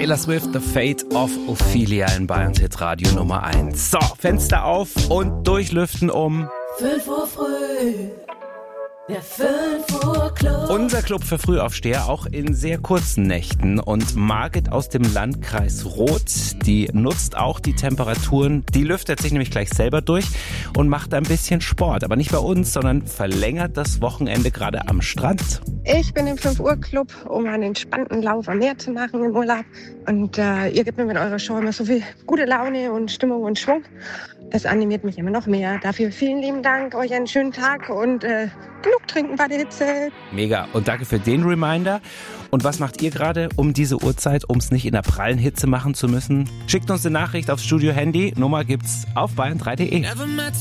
Taylor Swift, The Fate of Ophelia in Bayerns Hitradio Nummer 1. So, Fenster auf und durchlüften um 5 Uhr früh. Der 5 Uhr Club. Unser Club für Frühaufsteher, auch in sehr kurzen Nächten. Und Margit aus dem Landkreis Roth, die nutzt auch die Temperaturen. Die lüftet sich nämlich gleich selber durch und macht ein bisschen Sport. Aber nicht bei uns, sondern verlängert das Wochenende gerade am Strand. Ich bin im 5 Uhr Club, um einen entspannten Lauf am Meer zu machen im Urlaub. Und ihr gebt mir mit eurer Show immer so viel gute Laune und Stimmung und Schwung. Das animiert mich immer noch mehr. Dafür vielen lieben Dank, euch einen schönen Tag und genug trinken bei der Hitze. Mega. Und danke für den Reminder. Und was macht ihr gerade um diese Uhrzeit, um es nicht in der prallen Hitze machen zu müssen? Schickt uns eine Nachricht aufs Studio-Handy. Nummer gibt's auf bayern3.de.